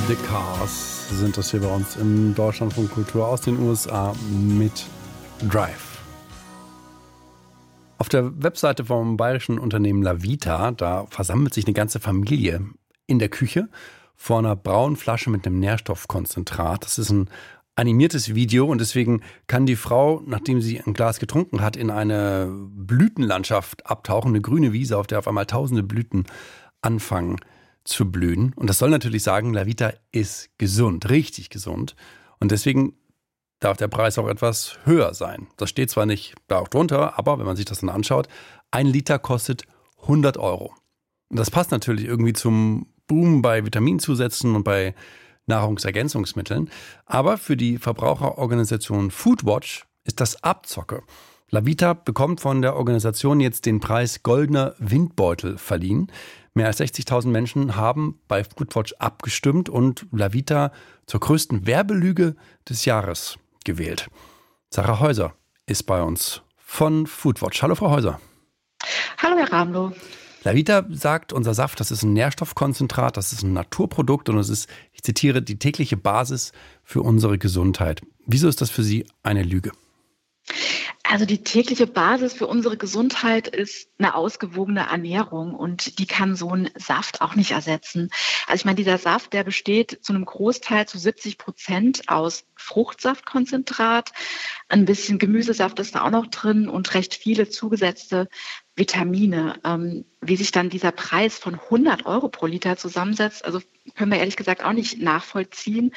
The Cars sind das hier bei uns im Deutschlandfunk Kultur aus den USA mit Drive. Auf der Webseite vom bayerischen Unternehmen Lavita, da versammelt sich eine ganze Familie in der Küche vor einer braunen Flasche mit einem Nährstoffkonzentrat. Das ist ein animiertes Video und deswegen kann die Frau, nachdem sie ein Glas getrunken hat, in eine Blütenlandschaft abtauchen, eine grüne Wiese, auf der auf einmal tausende Blüten anfangen zu blühen. Und das soll natürlich sagen, Lavita ist gesund, richtig gesund. Und deswegen darf der Preis auch etwas höher sein. Das steht zwar nicht da auch drunter, aber wenn man sich das dann anschaut, 1 Liter kostet 100 Euro. Und das passt natürlich irgendwie zum Boom bei Vitaminzusätzen und bei Nahrungsergänzungsmitteln. Aber für die Verbraucherorganisation Foodwatch ist das Abzocke. Lavita bekommt von der Organisation jetzt den Preis Goldener Windbeutel verliehen. Mehr als 60.000 Menschen haben bei Foodwatch abgestimmt und Lavita zur größten Werbelüge des Jahres gewählt. Sarah Häuser ist bei uns von Foodwatch. Hallo, Frau Häuser. Hallo, Herr Ramlow. Lavita sagt, unser Saft, das ist ein Nährstoffkonzentrat, das ist ein Naturprodukt und es ist, ich zitiere, die tägliche Basis für unsere Gesundheit. Wieso ist das für Sie eine Lüge? Also die tägliche Basis für unsere Gesundheit ist eine ausgewogene Ernährung und die kann so ein Saft auch nicht ersetzen. Also ich meine, dieser Saft, der besteht zu einem Großteil zu 70% aus Fruchtsaftkonzentrat, ein bisschen Gemüsesaft ist da auch noch drin und recht viele zugesetzte Vitamine. Wie sich dann dieser Preis von 100 Euro pro Liter zusammensetzt, also können wir ehrlich gesagt auch nicht nachvollziehen.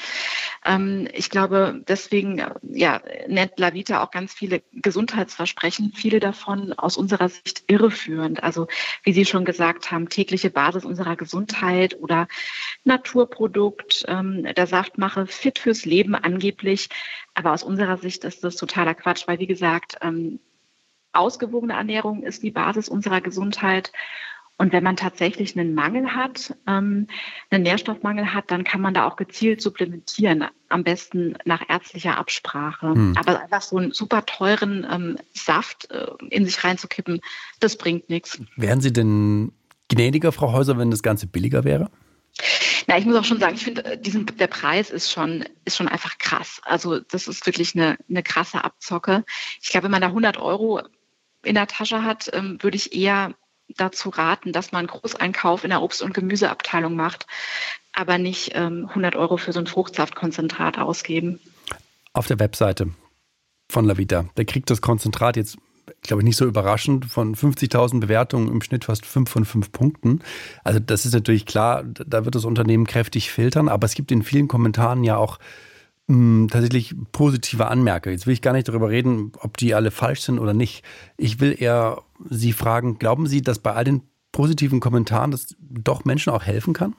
Ich glaube, deswegen nennt Lavita auch ganz viele Gesundheitsversprechen, viele davon aus unserer Sicht irreführend. Also wie Sie schon gesagt haben, tägliche Basis unserer Gesundheit oder Naturprodukt, der Saft mache fit fürs Leben angeblich. Aber aus unserer Sicht ist das totaler Quatsch, weil wie gesagt, ausgewogene Ernährung ist die Basis unserer Gesundheit. Und wenn man tatsächlich einen Mangel hat, einen Nährstoffmangel hat, dann kann man da auch gezielt supplementieren, am besten nach ärztlicher Absprache. Aber einfach so einen super teuren Saft in sich reinzukippen, das bringt nichts. Wären Sie denn gnädiger, Frau Häuser, wenn das Ganze billiger wäre? Na, ich muss auch schon sagen, ich finde, der Preis ist schon einfach krass. Also das ist wirklich eine krasse Abzocke. Ich glaube, wenn man da 100 Euro in der Tasche hat, würde ich eher dazu raten, dass man einen Großeinkauf in der Obst- und Gemüseabteilung macht, aber nicht 100 Euro für so ein Fruchtsaftkonzentrat ausgeben. Auf der Webseite von Lavita, der kriegt das Konzentrat jetzt, glaube ich, nicht so überraschend, von 50.000 Bewertungen im Schnitt fast 5 von 5 Punkten. Also das ist natürlich klar, da wird das Unternehmen kräftig filtern, aber es gibt in vielen Kommentaren ja auch tatsächlich positive Anmerkungen. Jetzt will ich gar nicht darüber reden, ob die alle falsch sind oder nicht. Ich will eher Sie fragen, glauben Sie, dass bei all den positiven Kommentaren das doch Menschen auch helfen kann?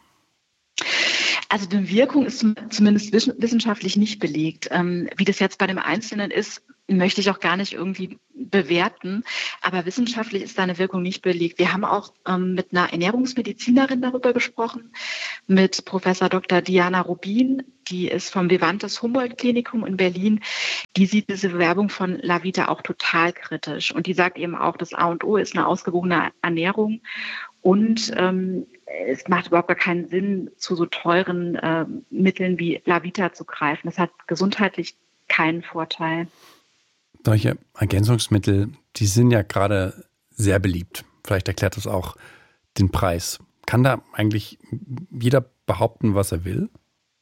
Also die Wirkung ist zumindest wissenschaftlich nicht belegt. Wie das jetzt bei dem Einzelnen ist, möchte ich auch gar nicht irgendwie bewerten. Aber wissenschaftlich ist da eine Wirkung nicht belegt. Wir haben auch mit einer Ernährungsmedizinerin darüber gesprochen, mit Professor Dr. Diana Rubin, die ist vom Vivantes Humboldt-Klinikum in Berlin. Die sieht diese Werbung von Lavita auch total kritisch. Und die sagt eben auch, das A und O ist eine ausgewogene Ernährung. Und es macht überhaupt gar keinen Sinn, zu so teuren Mitteln wie Lavita zu greifen. Das hat gesundheitlich keinen Vorteil. Solche Ergänzungsmittel, die sind ja gerade sehr beliebt. Vielleicht erklärt das auch den Preis. Kann da eigentlich jeder behaupten, was er will?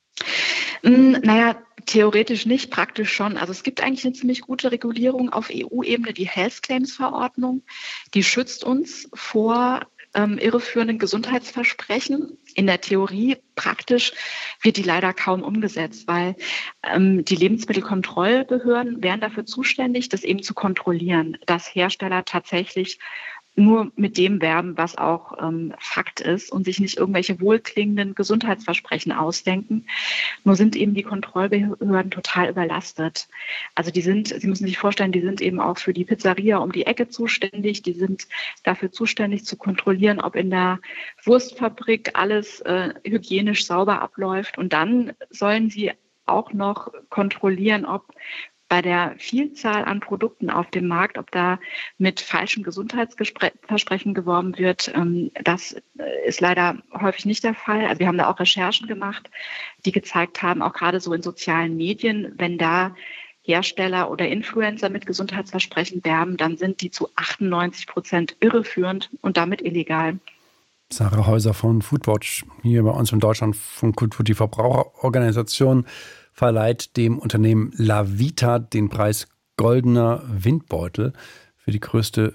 Naja, theoretisch nicht, praktisch schon. Also es gibt eigentlich eine ziemlich gute Regulierung auf EU-Ebene, die Health Claims Verordnung. Die schützt uns vor irreführenden Gesundheitsversprechen. In der Theorie, praktisch wird die leider kaum umgesetzt, weil die Lebensmittelkontrollbehörden wären dafür zuständig, das eben zu kontrollieren, dass Hersteller tatsächlich nur mit dem werben, was auch Fakt ist und sich nicht irgendwelche wohlklingenden Gesundheitsversprechen ausdenken. Nur sind eben die Kontrollbehörden total überlastet. Also Sie müssen sich vorstellen, die sind eben auch für die Pizzeria um die Ecke zuständig. Die sind dafür zuständig zu kontrollieren, ob in der Wurstfabrik alles hygienisch sauber abläuft. Und dann sollen sie auch noch kontrollieren, ob bei der Vielzahl an Produkten auf dem Markt, ob da mit falschem Gesundheitsversprechen geworben wird, das ist leider häufig nicht der Fall. Also wir haben da auch Recherchen gemacht, die gezeigt haben, auch gerade so in sozialen Medien, wenn da Hersteller oder Influencer mit Gesundheitsversprechen werben, dann sind die zu 98% irreführend und damit illegal. Sarah Häuser von Foodwatch, hier bei uns in Deutschland von Kultur, die Verbraucherorganisation, verleiht dem Unternehmen Lavita den Preis Goldener Windbeutel für die größte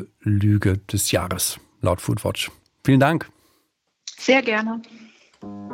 Werbelüge des Jahres, laut Foodwatch. Vielen Dank. Sehr gerne.